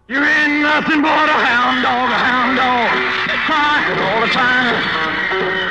You ain't nothing but a hound dog, crying all the time.